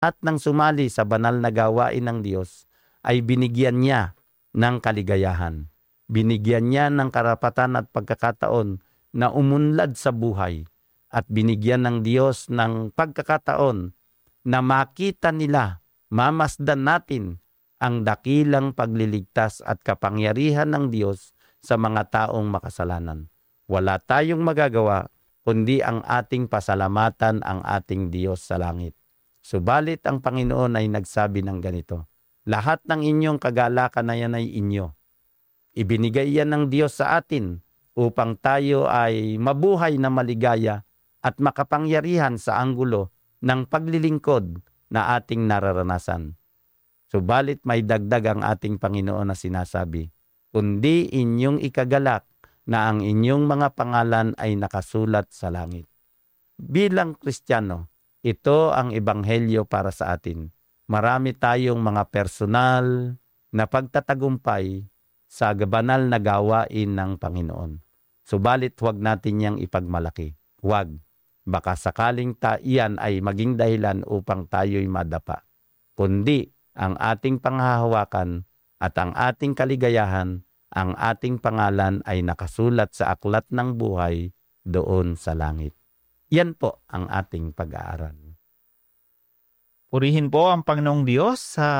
At nang sumali sa banal na gawain ng Diyos, ay binigyan niya ng kaligayahan. Binigyan niya ng karapatan at pagkakataon na umunlad sa buhay. At binigyan ng Diyos ng pagkakataon na makita nila, mamasdan natin ang dakilang pagliligtas at kapangyarihan ng Diyos sa mga taong makasalanan. Wala tayong magagawa kundi ang ating pasalamatan ang ating Diyos sa langit. Subalit ang Panginoon ay nagsabi ng ganito, lahat ng inyong kagalakan na yan ay inyo. Ibinigay yan ng Diyos sa atin upang tayo ay mabuhay na maligaya at makapangyarihan sa anggulo ng paglilingkod na ating nararanasan. Subalit may dagdag ang ating Panginoon na sinasabi, kundi inyong ikagalak na ang inyong mga pangalan ay nakasulat sa langit. Bilang Kristiyano, ito ang ebanghelyo para sa atin. Marami tayong mga personal na pagtatagumpay sa banal na gawain ng Panginoon. Subalit huwag natin niyang ipagmalaki. Huwag. Baka sakaling iyan ay maging dahilan upang tayo'y madapa. Kundi ang ating panghahawakan at ang ating kaligayahan, ang ating pangalan ay nakasulat sa aklat ng buhay doon sa langit. Yan po ang ating pag-aaral. Purihin po ang Panginoong Diyos sa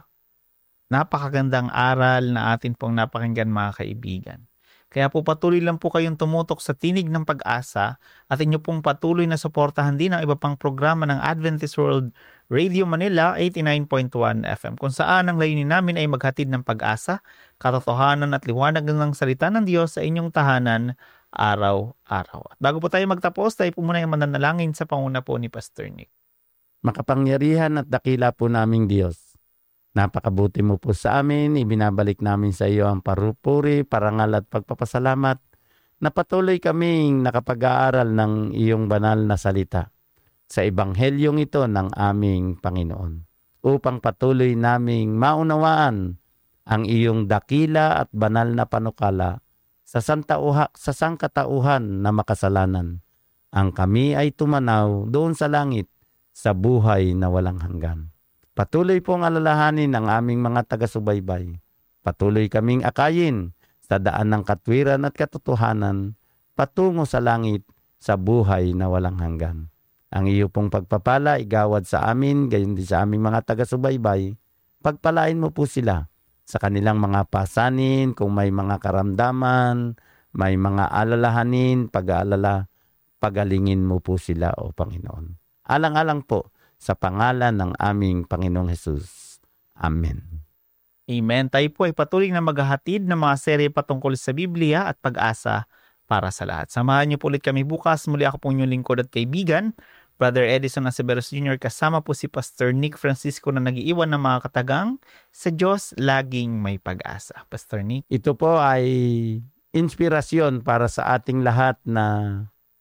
napakagandang aral na atin pong napakinggan mga kaibigan. Kaya po patuloy lang po kayong tumutok sa Tinig ng Pag-asa at inyo pong patuloy na suportahan din ang iba pang programa ng Adventist World Radio Manila 89.1 FM kung saan ang layunin namin ay maghatid ng pag-asa, katotohanan at liwanag ng salita ng Diyos sa inyong tahanan araw-araw. At bago po tayo magtapos, tayo po muna yung mananalangin sa panguna po ni Pastor Nick. Makapangyarihan at dakila po naming Diyos. Napakabuti mo po sa amin, ibinabalik namin sa iyo ang parupuri, parangal at pagpapasalamat na patuloy kaming nakapag-aaral ng iyong banal na salita sa ebanghelyong ito ng aming Panginoon upang patuloy naming maunawaan ang iyong dakila at banal na panukala sa sangkatauhan na makasalanan. Ang kami ay tumanaw doon sa langit sa buhay na walang hanggan. Patuloy pong alalahanin ang aming mga taga-subaybay. Patuloy kaming akayin sa daan ng katwiran at katotohanan patungo sa langit sa buhay na walang hanggan. Ang iyo pong pagpapala igawad sa amin, gayon din sa aming mga taga-subaybay. Pagpalain mo po sila sa kanilang mga pasanin, kung may mga karamdaman, may mga alalahanin, pag-aalala, pagalingin mo po sila, O Panginoon. Alang-alang po sa pangalan ng aming Panginoong Hesus. Amen. Amen. Tayo po ay patuloy na maghahatid ng mga serye patungkol sa Biblia at pag-asa para sa lahat. Samahan niyo po ulit kami bukas. Muli ako po inyong lingkod at kaibigan, Brother Edison Aceveros Jr. Kasama po si Pastor Nick Francisco na nag-iwan ng mga katagang sa Diyos laging may pag-asa. Pastor Nick. Ito po ay inspirasyon para sa ating lahat na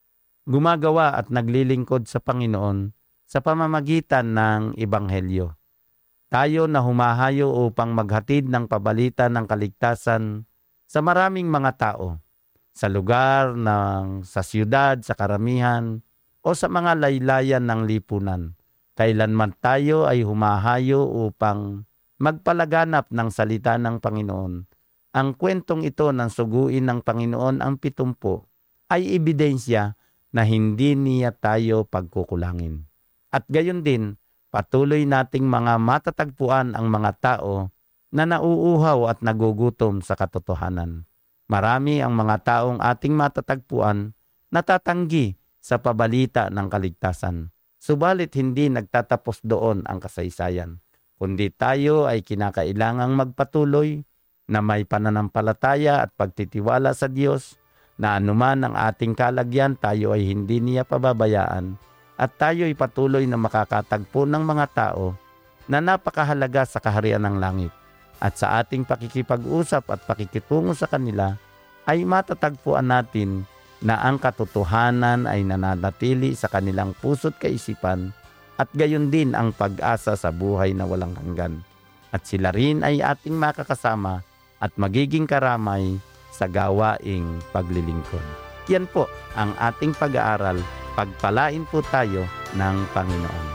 gumagawa at naglilingkod sa Panginoon sa pamamagitan ng Ebanghelyo. Tayo na humahayo upang maghatid ng pabalita ng kaligtasan sa maraming mga tao, sa lugar, sa siyudad, sa karamihan, o sa mga laylayan ng lipunan. Kailanman tayo ay humahayo upang magpalaganap ng salita ng Panginoon. Ang kwentong ito ng suguin ng Panginoon ang 70 ay ebidensya na hindi niya tayo pagkukulangin. At gayon din, patuloy nating mga matatagpuan ang mga tao na nauuhaw at nagugutom sa katotohanan. Marami ang mga taong ating matatagpuan na tatanggi sa pabalita ng kaligtasan. Subalit hindi nagtatapos doon ang kasaysayan, kundi tayo ay kinakailangang magpatuloy na may pananampalataya at pagtitiwala sa Diyos na anuman ang ating kalagyan, tayo ay hindi niya pababayaan at tayo ay patuloy na makakatagpo ng mga tao na napakahalaga sa kaharian ng langit. At sa ating pakikipag-usap at pakikitungo sa kanila ay matatagpuan natin na ang katotohanan ay nananatili sa kanilang puso't kaisipan at gayon din ang pag-asa sa buhay na walang hanggan. At sila rin ay ating makakasama at magiging karamay sa gawaing paglilingkod. Yan po ang ating pag-aaral. Pagpalain po tayo ng Panginoon.